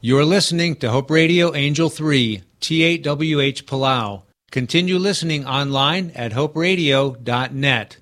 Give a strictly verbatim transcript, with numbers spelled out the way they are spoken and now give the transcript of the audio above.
You're listening to Hope Radio Angel three, T eight W H Palau. Continue listening online at hope radio dot net.